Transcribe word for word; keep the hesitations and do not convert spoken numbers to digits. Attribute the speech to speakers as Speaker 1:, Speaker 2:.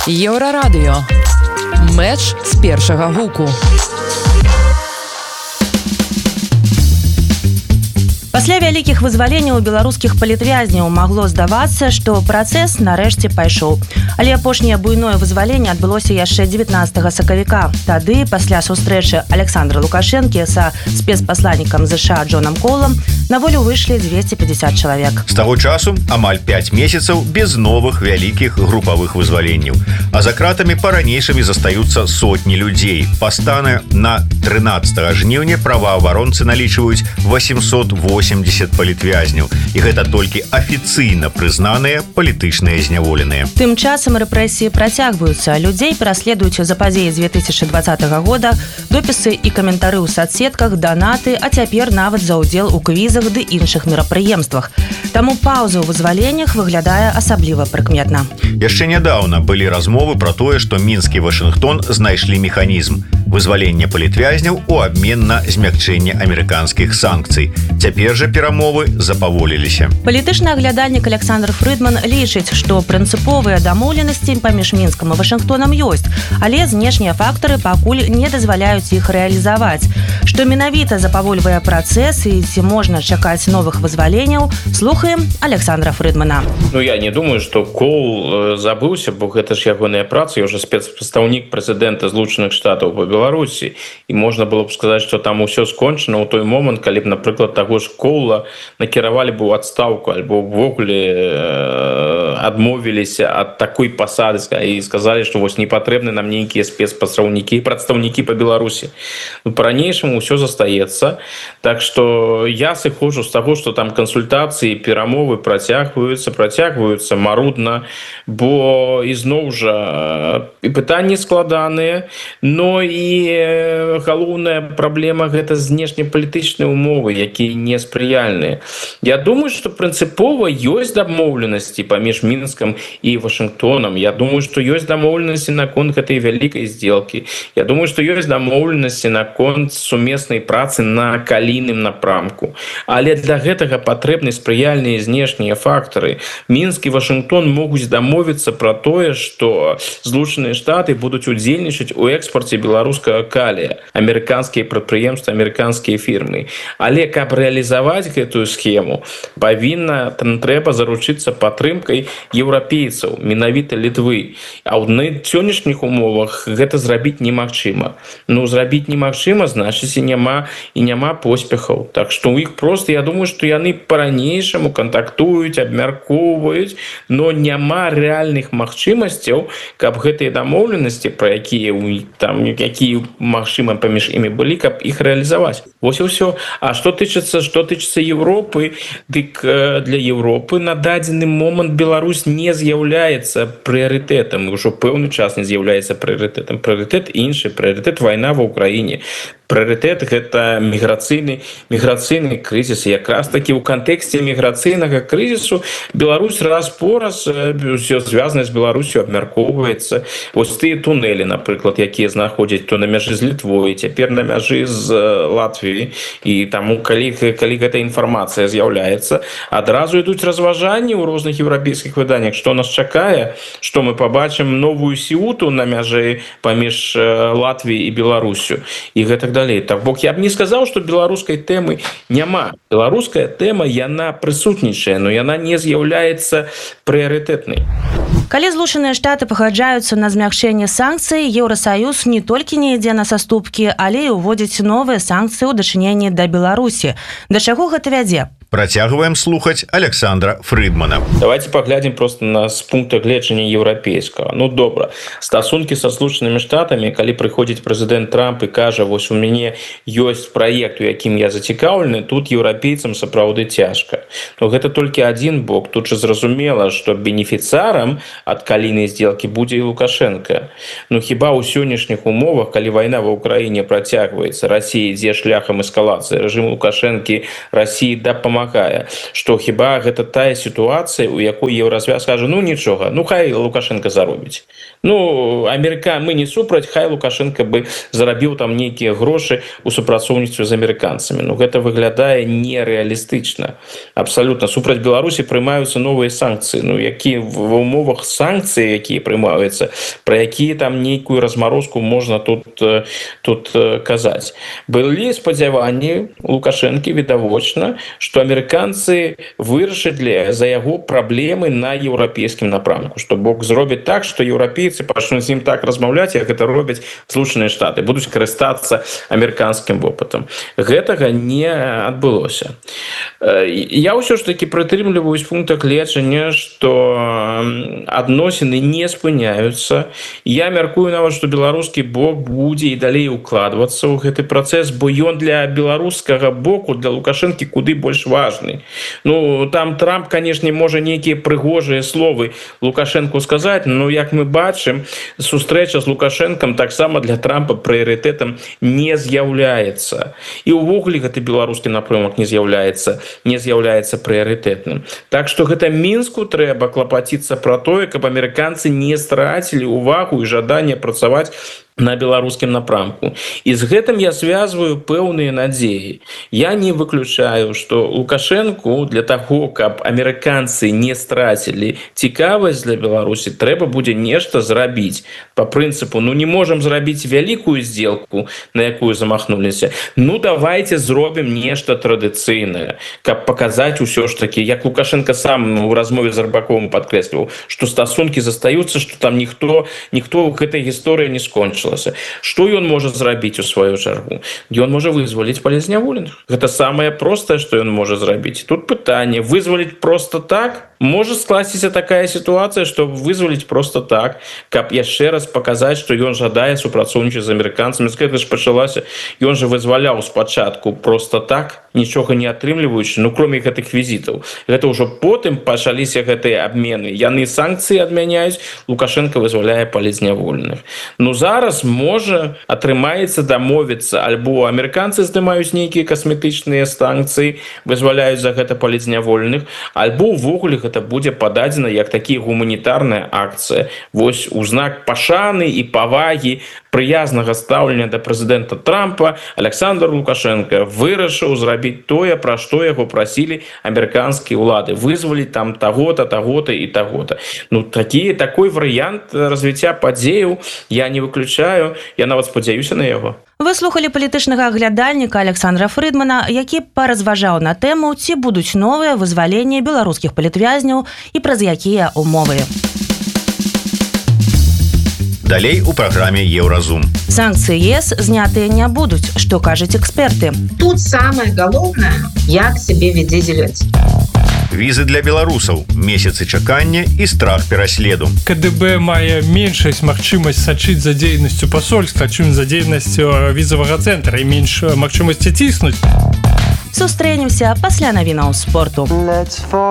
Speaker 1: Еўрарадыё. Мэч з першага гуку.
Speaker 2: Пасля вялікіх вызваленняў беларускіх палітвязняў магло здавацца, што працэс нарэшце пайшоў. Але апошняе буйное вызваленне адбылося яшчэ дзевятнаццатага сакавіка. Тады, пасля сустрэчы Александра Лукашэнкі са спецпасланнікам ЗША Джонам Коулам, на волю выйшлі дзвесце пятьдесят чалавек.
Speaker 3: З таго часу амаль пяць месяцаў без новых вялікіх групавых вызваленняў. А за кратамі па-ранейшамі застаюцца сотні людзей. Па стане на трынаццатага жніўня праваабаронцы налічваюць восемьсот восемьдесят палітвязняў. І гэта толькі афіцыйна прызнаныя палітычныя зняволеныя.
Speaker 2: Тым часам рэпрэсіі працягваюцца. Людзей пераследуюць за падзеі две тысячи двадцатага года, допісы і каментары ў сацсетках, данаты, а цяпер нават за ўдзел у квізах ды іншых мерапрыемствах. Таму паўза ў вызваленнях выглядае асабліва прыкметна.
Speaker 3: Яшчэ нядаўна былі размовы пра тое, што Мінск і Вашынгтон знайшлі механізм вызвалення палітвязняў у абмен на змякчэнне амерыканскіх санкцый. Цяпер жа перамовы запаволіліся.
Speaker 2: Палітычны аглядальнік Александр Фрыдман лічыць, што прынцыповыя дамоўленасці паміж Мінскам і Вашынгтонам ёсць, але знешнія фактары пакуль не дазваляюць іх рэалізаваць. Што менавіта запавольвае працэс і ці можна чакаць новых вызваленняў, слухаем Александра Фрыдмана.
Speaker 4: Ну, я не думаю, што Коул забыўся, бо гэта ж ягоная праца, я ўжо спецпрадстаўнік прэзідэнта Злучаных Штатаў па Беларусі, і можна было б сказаць, што там усё скончана ў той момант, калі б, напрыклад, таго ж Коула накіравалі б у адстаўку альбо ўвогуле адмовіліся ад такой пасады і сказалі, што вось не патрэбны нам нейкія спецпрадстаўнікі, прадстаўнікі па Беларусі. Ну, па-ранейшаму ўсё застаецца, так што я сыходжу з таго, што там кансультацыі, перамовы працягваюцца, працягваюцца марудна, бо ізноў жа і пытанні складаныя, но і галоўная праблема гэта знешнепалітычныя умовы, якія неспрыяльныя. Я думаю, што прынцыпова ёсць дамоўленасці паміж Мінскам і Вашынгтонам. Я думаю, што ёсць дамоўленасці наконт гэтай вялікай здзелкі. Я думаю, што ёсць дамоўленасці наконт сумеснай працы на калійным напрамку. Але для гэтага патрэбны спрыяльныя знешнія фактары. Мінск і Вашынгтон могуць дамовіцца пра тое, што Злучаныя Штаты будуць удзельнічаць у экспарце беларускага калія. Амерыканскія прадпрыемствы, амерыканскія фірмы. Але каб рэалізаваць гэтую схему, павінна трэба заручыцца падтрымкай еўрапейцаў, менавіта Літвы. А ў сённяшніх умовах гэта зрабіць немагчыма. Ну, зрабіць немагчыма, значыць, і няма, і няма поспехаў. Так што ў іх проста, я думаю, што яны па-ранейшаму кантактуюць, абмяркоўваюць, но няма рэальных магчымасцяў, каб гэтыя дамоўленасці, пра якія там, якія магчыма паміж імі былі, каб іх рэалізаваць. Вось і ўсё. А што тычыцца, што тычыцца Европы, дык для Европы на дадзены момант Беларусь не з'яўляецца прыярытэтам, ўжо пэўны час не з'яўляецца прыярытэтам. Прыярытэт іншы, прыярытэт вайна ва Ўкраіне. Прыярытэт гэта міграцыйны міграцыйны крызіс. Якраз такі ў кантэксце міграцыйнага крызісу Беларусь раз по раз ўсё звязанае з Беларусю абмяркоўваецца. Вось тыя тунэлі, напрыклад, якія знаходзяць то на мяжы з Літвой, цяпер на мяжы з Латвіяй. І таму калі калі гэта інфармацыя з'яўляецца, адразу ідуць разважанні ў розных еўрапейскіх выданнях, што нас чакае, што мы пабачым новую Сеуту на мяжы паміж Латвіяй і Беларусю. І гэтак далей. Так бок я б не сказаў, што беларускай тэмы няма. Беларуская тэма, яна прысутнічае, но яна не з'яўляецца прыярытэтнай.
Speaker 2: Калі Злучаныя Штаты пагаджаюцца на змякчэнне санкцый, Еўрасаюз не толькі не ідзе на саступкі, але і ўводзіць новыя санкцыі ў дачыненні да Беларусі. Да чаго гэта вядзе?
Speaker 3: Працягваем слухаць Александра Фрыдмана.
Speaker 4: Давайте паглядзім просто на з пункта гледжання еўрапейскага. Ну, добра. Стасункі са Злучанымі Штатамі, калі прыходзіць прэзідэнт Трамп і кажа, вось у мяне ёсць праект, у якім я зацікаўлены, тут еўрапейцам сапраўды цяжка. Но гэта толькі адзін бок. Тут жа зразумела, што бенефіцыарам ад калійнай здзелкі будзе і Лукашенко. Ну, хіба ў сённяшніх умовах, калі вайна ва Ўкраіне працягваецца, Расія ідзе шляхам эскалацыі, рэжым Лукашэнкі, Расіі дапамагае дапамагае, што хіба гэта тая сітуацыя, у якой Еўразвяз скажа, ну нічога, ну хай Лукашенко заробіць. Ну, Америка, мы не супраць, хай Лукашенко бы зарабіў там нейкія грошы у супрацоўніцтве з амерыканцамі. Ну, гэта выглядае нереалістычна. Абсалютна. Супраць Беларусі прымаюцца новыя санкцыі. Ну, які в умовах санкцыі, якія прымаюцца, пра якія там нейкую разморозку можна тут, тут казаць. Былі спадзяванні Лукашэнкі відавочна, што амерыканцы вырашаць за яго праблемы на еўрапейскім напрамку, што бок зробіць так, што еўрапейцы пачнуць з ім так размаўляць, як гэта робяць Злучаныя Штаты, будуць карыстацца амерыканскім вопытам. Гэтага не адбылося. Я ўсё ж такі прытрымліваюсь пункта гледжання, што адносіны не спыняюцца. Я мяркую нават, што беларускі бок будзе і далей укладвацца ў гэты працэс, бо ён для беларускага боку, для Лукашэнкі куды больш важны. Ну, там Трамп, канешне, можа нейкія прыгожыя словы Лукашэнку сказаць, но як мы бачым, сустрэча з Лукашэнкам таксама для Трампа прыярытэтам не з'яўляецца. І ўвогуле гэты беларускі напрямак не з'яўляецца, не з'яўляецца прыярытэтным. Так што гэта Мінску трэба клапаціцца пра тое, каб амерыканцы не страцілі ўвагу і жаданне працаваць на беларускім напрамку. І з гэтым я связываю пэўныя надзеі. Я не выключаю, што Лукашэнку для таго, каб амерыканцы не страцілі цікавасць для Беларусі, трэба будзе нешта зрабіць. Па прынцыпу, ну не можам зрабіць вялікую здзелку, на якую замахнуліся. Ну давайте зробім нешта традыцыйнае, каб паказаць усё ж такі, як Лукашенко сам у размове з Арбаковым падкрэсліваў, што стасункі застаюцца, што там ніхто, ніхто ў гэтай гісторыі не скончыў. Што ён можа зрабіць у сваю чаргу? Ён можа вызваліць палізняволеных. Гэта самае простае, што ён можа зрабіць. Тут пытанне, вызваліць проста так? Можа скласціся такая сітуацыя, што вызваліць проста так, каб яшчэ раз паказаць, што ён жадае супрацоўнічаць з амерыканцамі. З гэта ж пачалася. Ён жа вызваляў спачатку проста так, нічога не атрымліваючы, ну кроме гэтых візітаў. Гэта ўжо потым пачаліся гэтыя абмены. Яны санкцыі адмяняюць, Лукашенко вызваляе палізняволеных. Ну зараз можа атрымаецца дамовіцца, альбо амерыканцы здымаюць нейкія касметычныя санкцыі, вызваляюць за гэта палізняволеных, альбо ўвогуле гэта будзе пададзена як такія гуманітарная акцыя. Вось у знак пашаны і павагі прыязнага стаўлення да прэзідэнта Трампа Александр Лукашенко вырашыў зрабіць тое, пра што яго прасілі амерыканскія ўлады, вызваліць там таго-то, таго-то і таго-то. Ну такі такой варыянт развіцця падзеяў я не выключаю, я нават спадзяюся на яго.
Speaker 2: Вы слухалі палітычнага аглядальніка Александра Фрыдмана, які паразважаў на тэму, ці будуць новыя вызваленні беларускіх палітвязняў і праз якія умовы.
Speaker 3: Далей у праграме Еўразум.
Speaker 2: Санкцыі ЕС знятыя не будуць, што кажуць эксперты.
Speaker 5: Тут самое галоўнае, як сябе вядзе Зеленскі.
Speaker 3: Візы для беларусаў, месяцы чакання і страх пераследу.
Speaker 6: КДБ мае меншасць магчымасць сачыць за дзейнасцю пасольства, чым за дзейнасцю візавага цэнтра і менш магчымасці ціснуць.
Speaker 2: Сустрэнемся пасля навінаў спорту.